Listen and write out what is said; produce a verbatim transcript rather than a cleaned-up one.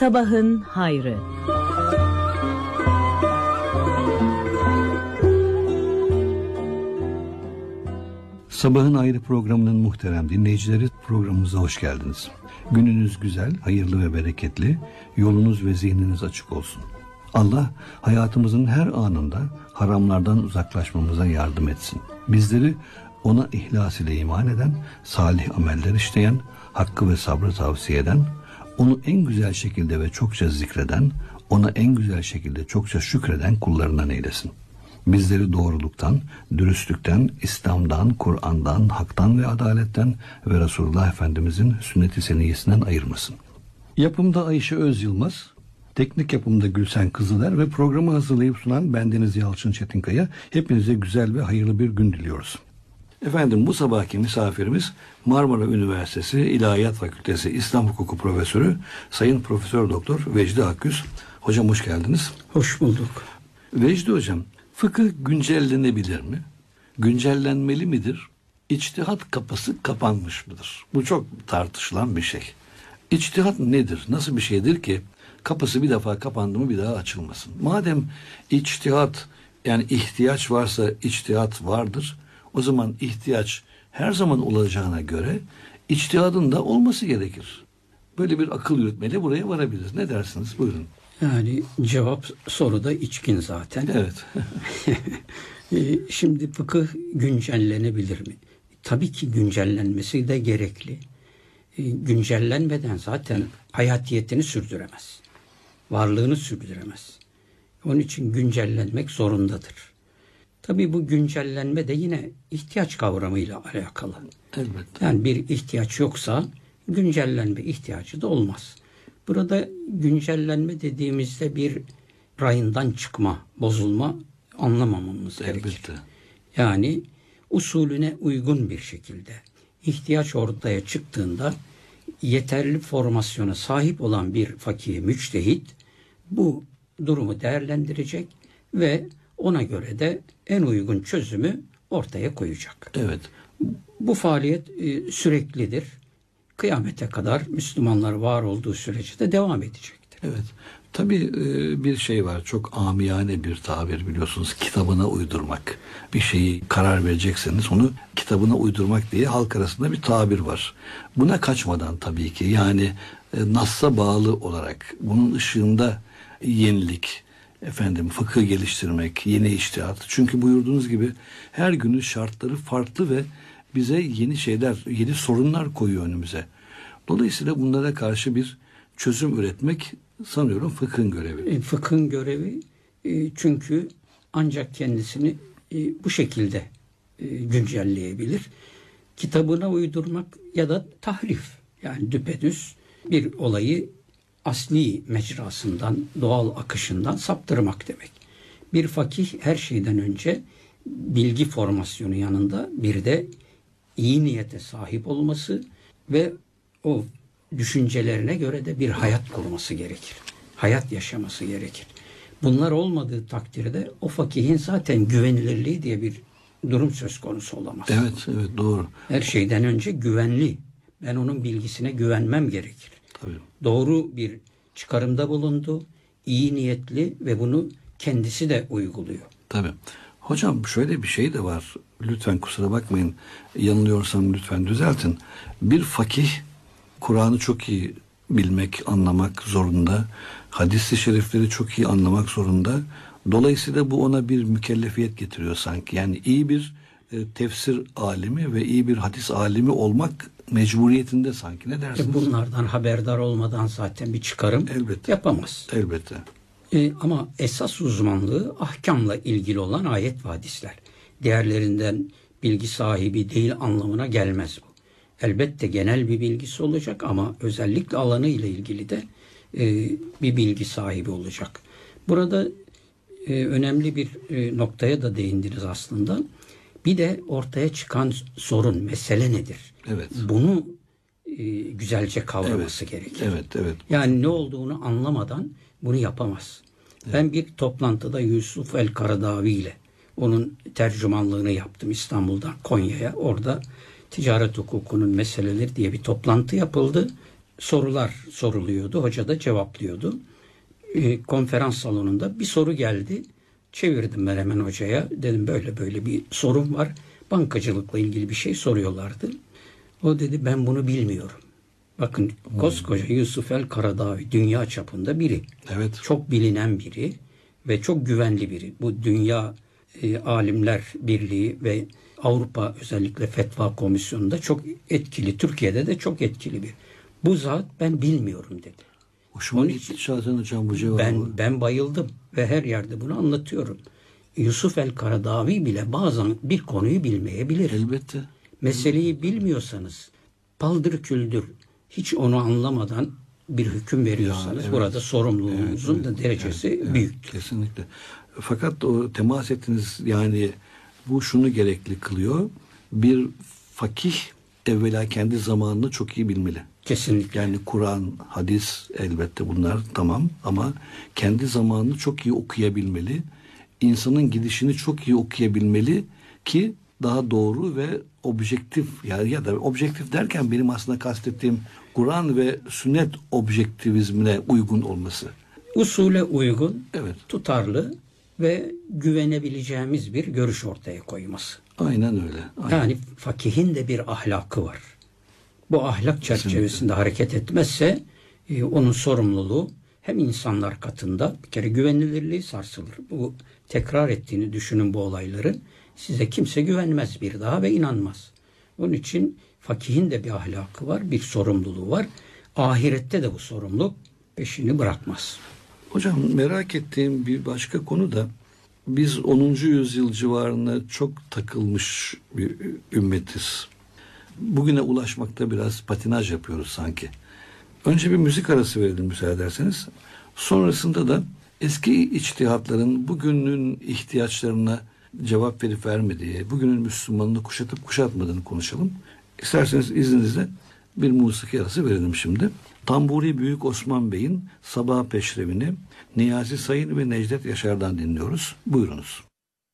Sabahın hayrı. Sabahın Hayrı programının muhterem dinleyicileri, programımıza hoş geldiniz. Gününüz güzel, hayırlı ve bereketli, yolunuz ve zihniniz açık olsun. Allah hayatımızın her anında haramlardan uzaklaşmamıza yardım etsin. Bizleri ona ihlas ile iman eden, salih ameller işleyen, hakkı ve sabrı tavsiye eden, onu en güzel şekilde ve çokça zikreden, ona en güzel şekilde çokça şükreden kullarından eylesin. Bizleri doğruluktan, dürüstlükten, İslam'dan, Kur'an'dan, haktan ve adaletten ve Resulullah Efendimizin sünnet-i seniyyesinden ayırmasın. Yapımda Ayşe Öz Yılmaz, teknik yapımda Gülsen Kızıler ve programı hazırlayıp sunan bendeniz Yalçın Çetinkaya. Hepinize güzel ve hayırlı bir gün diliyoruz. Efendim, bu sabahki misafirimiz Marmara Üniversitesi İlahiyat Fakültesi İslam Hukuku Profesörü Sayın Profesör Doktor Vecdi Akgüz. Hocam hoş geldiniz. Hoş bulduk. Vecdi hocam, fıkıh güncellenebilir mi? Güncellenmeli midir? İçtihat kapısı kapanmış mıdır? Bu çok tartışılan bir şey. İçtihat nedir? Nasıl bir şeydir ki kapısı bir defa kapandı mı bir daha açılmasın? Madem içtihat, yani ihtiyaç varsa içtihat vardır, o zaman ihtiyaç her zaman olacağına göre içtihadın da olması gerekir. Böyle bir akıl yürütmeyle buraya varabiliriz. Ne dersiniz? Buyurun. Yani cevap soruda içkin zaten. Evet. Şimdi fıkıh güncellenebilir mi? Tabii ki güncellenmesi de gerekli. Güncellenmeden zaten hayatiyetini sürdüremez. Varlığını sürdüremez. Onun için güncellenmek zorundadır. Tabii bu güncellenme de yine ihtiyaç kavramıyla alakalı. Elbette. Yani bir ihtiyaç yoksa güncellenme ihtiyacı da olmaz. Burada güncellenme dediğimizde bir rayından çıkma, bozulma anlamamamız Elbette. gerekir. Yani usulüne uygun bir şekilde ihtiyaç ortaya çıktığında yeterli formasyona sahip olan bir fakih müçtehit bu durumu değerlendirecek ve ona göre de en uygun çözümü ortaya koyacak. Evet. Bu faaliyet e, süreklidir. Kıyamete kadar Müslümanlar var olduğu sürece de devam edecektir. Evet. Tabii bir şey var, çok amiyane bir tabir, biliyorsunuz, kitabına uydurmak. Bir şeyi karar verecekseniz onu kitabına uydurmak diye halk arasında bir tabir var. Buna kaçmadan tabii ki, yani Nass'a bağlı olarak bunun ışığında yenilik, efendim fıkıh geliştirmek, yeni içtihat. Çünkü buyurduğunuz gibi her günün şartları farklı ve bize yeni şeyler, yeni sorunlar koyuyor önümüze. Dolayısıyla bunlara karşı bir çözüm üretmek sanıyorum fıkhın görevi. E, fıkhın görevi e, çünkü ancak kendisini e, bu şekilde e, güncelleyebilir. Kitabına uydurmak ya da tahrif, yani düpedüz bir olayı asli mecrasından, doğal akışından saptırmak demek. Bir fakih her şeyden önce bilgi formasyonu yanında bir de iyi niyete sahip olması ve o düşüncelerine göre de bir hayat kurması gerekir. Hayat yaşaması gerekir. Bunlar olmadığı takdirde o fakihin zaten güvenilirliği diye bir durum söz konusu olamaz. Evet, evet, doğru. Her şeyden önce güvenli. Ben onun bilgisine güvenmem gerekir. Tabii. Doğru bir çıkarımda bulundu, iyi niyetli ve bunu kendisi de uyguluyor. Tabii. Hocam şöyle bir şey de var. Lütfen kusura bakmayın. Yanılıyorsam lütfen düzeltin. Bir fakih Kur'an'ı çok iyi bilmek, anlamak zorunda. Hadis-i şerifleri çok iyi anlamak zorunda. Dolayısıyla bu ona bir mükellefiyet getiriyor sanki. Yani iyi bir e, tefsir alimi ve iyi bir hadis alimi olmak mecburiyetinde sanki. Ne dersiniz? E bunlardan haberdar olmadan zaten bir çıkarım Elbette. yapamaz. Elbette. E, ama esas uzmanlığı ahkamla ilgili olan ayet ve hadisler. Diğerlerinden bilgi sahibi değil anlamına gelmez bu. Elbette genel bir bilgisi olacak ama özellikle alanı ile ilgili de e, bir bilgi sahibi olacak. Burada e, önemli bir e, noktaya da değindiniz aslında. Bir de ortaya çıkan sorun, mesele nedir? Evet. Bunu e, güzelce kavraması evet. gerekir. Evet, evet. Yani ne olduğunu anlamadan bunu yapamaz. Evet. Ben bir toplantıda Yusuf el-Karadavi ile onun tercümanlığını yaptım İstanbul'dan Konya'ya. Orada ticaret hukukunun meseleleri diye bir toplantı yapıldı. sorular soruluyordu. Hoca da cevaplıyordu. E, konferans salonunda bir soru geldi. Çevirdim ben hemen hocaya. Dedim böyle böyle bir sorun var. Bankacılıkla ilgili bir şey soruyorlardı. O dedi ben bunu bilmiyorum. Bakın koskoca Yusuf el Karadavi dünya çapında biri. Evet. Çok bilinen biri ve çok güvenli biri. Bu Dünya e, Alimler Birliği ve Avrupa özellikle Fetva Komisyonu'nda çok etkili. Türkiye'de de çok etkili bir. Bu zat ben bilmiyorum dedi. Hoşuma Onun gitti için zaten hocam bu cevabı. Ben, ben bayıldım ve her yerde bunu anlatıyorum. Yusuf el Karadavi bile bazen bir konuyu bilmeyebilir. Elbette. Meseleyi bilmiyorsanız paldır küldür hiç onu anlamadan bir hüküm veriyorsanız Ya, evet. burada sorumluluğunuzun Evet, da evet, derecesi evet, evet, büyük. Kesinlikle. Fakat o temas ettiniz yani bu şunu gerekli kılıyor. Bir fakih evvela kendi zamanını çok iyi bilmeli. Kesinlikle. Yani Kur'an, hadis elbette bunlar tamam ama kendi zamanını çok iyi okuyabilmeli. İnsanın gidişini çok iyi okuyabilmeli ki daha doğru ve objektif yani ya da objektif derken benim aslında kastettiğim Kur'an ve sünnet objektivizmine uygun olması. Usule uygun, Evet. tutarlı ve güvenebileceğimiz bir görüş ortaya koyması. Aynen öyle. Aynen. Yani fakihin de bir ahlakı var. Bu ahlak çerçevesinde Kesinlikle. hareket etmezse e, onun sorumluluğu hem insanlar katında bir kere güvenilirliği sarsılır. Bu tekrar ettiğini düşünün bu olayları. Size kimse güvenmez bir daha ve inanmaz. Onun için fakihin de bir ahlakı var, bir sorumluluğu var. Ahirette de bu sorumluluk peşini bırakmaz. Hocam merak ettiğim bir başka konu da biz onuncu yüzyıl civarına çok takılmış bir ümmetiz. Bugüne ulaşmakta biraz patinaj yapıyoruz sanki. Önce bir müzik arası verelim müsaade ederseniz. Sonrasında da eski içtihatların bugünün ihtiyaçlarına cevap verip vermediği, bugünün Müslümanını kuşatıp kuşatmadığını konuşalım. İsterseniz izninizle bir musiki arası verelim şimdi. Tamburi Büyük Osman Bey'in Sabah Peşrevini Niyazi Sayın ve Necdet Yaşar'dan dinliyoruz. Buyurunuz.